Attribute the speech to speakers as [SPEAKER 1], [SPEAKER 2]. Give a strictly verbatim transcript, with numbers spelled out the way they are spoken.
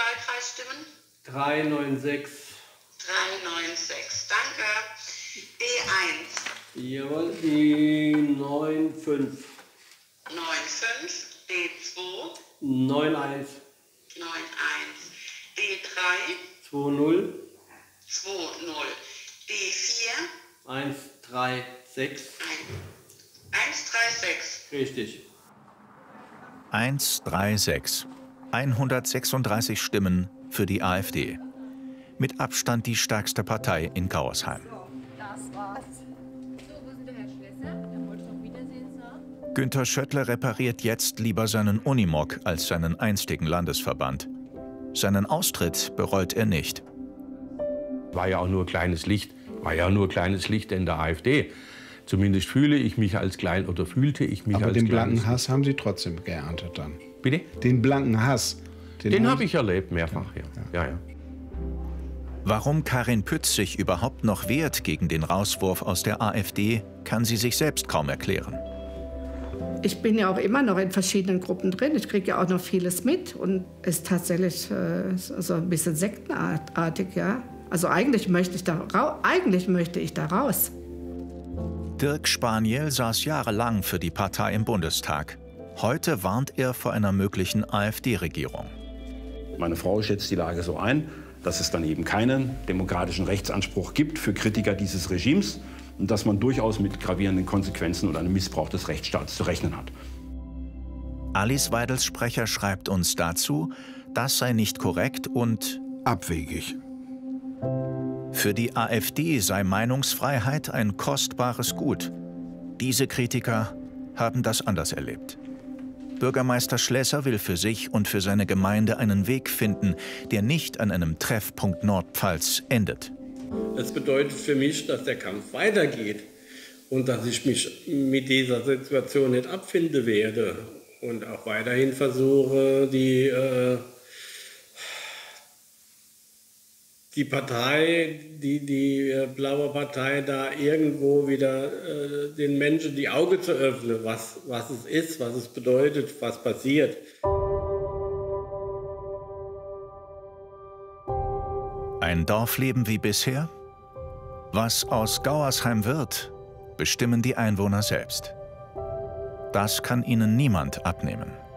[SPEAKER 1] Wahlkreisstimmen?
[SPEAKER 2] drei neun sechs.
[SPEAKER 1] drei neun sechs, danke. D eins.
[SPEAKER 2] Jawohl, die neun fünf.
[SPEAKER 1] neun fünf. D zwei.
[SPEAKER 2] neun eins.
[SPEAKER 1] neun eins. D drei.
[SPEAKER 2] zwei null.
[SPEAKER 1] zwei null. D vier.
[SPEAKER 2] eins drei sechs.
[SPEAKER 1] eins drei sechs.
[SPEAKER 2] Richtig.
[SPEAKER 3] eins drei sechs. hundertsechsunddreißig Stimmen für die AfD. Mit Abstand die stärkste Partei in Gauersheim. Günter Schöttler repariert jetzt lieber seinen Unimog als seinen einstigen Landesverband. Seinen Austritt bereut er nicht.
[SPEAKER 4] War ja auch nur kleines Licht, war ja nur kleines Licht in der AfD. Zumindest fühle ich mich als klein oder fühlte ich mich
[SPEAKER 5] Aber
[SPEAKER 4] als
[SPEAKER 5] den
[SPEAKER 4] kleines
[SPEAKER 5] blanken Hass haben Sie trotzdem geerntet dann.
[SPEAKER 4] Bitte?
[SPEAKER 5] Den blanken Hass.
[SPEAKER 4] Den, den habe ich erlebt, mehrfach, ja. Ja. Ja, ja.
[SPEAKER 3] Warum Karin Pütz sich überhaupt noch wehrt gegen den Rauswurf aus der AfD, kann sie sich selbst kaum erklären.
[SPEAKER 6] Ich bin ja auch immer noch in verschiedenen Gruppen drin. Ich kriege ja auch noch vieles mit und ist tatsächlich äh, so ein bisschen sektenartig, ja. Also eigentlich möchte ich da, eigentlich möchte ich da raus.
[SPEAKER 3] Dirk Spaniel saß jahrelang für die Partei im Bundestag. Heute warnt er vor einer möglichen AfD-Regierung.
[SPEAKER 7] Meine Frau schätzt die Lage so ein, dass es dann eben keinen demokratischen Rechtsanspruch gibt für Kritiker dieses Regimes und dass man durchaus mit gravierenden Konsequenzen und einem Missbrauch des Rechtsstaats zu rechnen hat.
[SPEAKER 3] Alice Weidels Sprecher schreibt uns dazu, das sei nicht korrekt und
[SPEAKER 5] abwegig.
[SPEAKER 3] Für die AfD sei Meinungsfreiheit ein kostbares Gut. Diese Kritiker haben das anders erlebt. Bürgermeister Schlässer will für sich und für seine Gemeinde einen Weg finden, der nicht an einem Treffpunkt Nordpfalz endet.
[SPEAKER 2] Das bedeutet für mich, dass der Kampf weitergeht und dass ich mich mit dieser Situation nicht abfinden werde und auch weiterhin versuche, die, äh, die Partei, die, die äh, blaue Partei da irgendwo wieder äh, den Menschen die Augen zu öffnen, was, was es ist, was es bedeutet, was passiert.
[SPEAKER 3] Ein Dorfleben wie bisher? Was aus Gauersheim wird, bestimmen die Einwohner selbst. Das kann ihnen niemand abnehmen.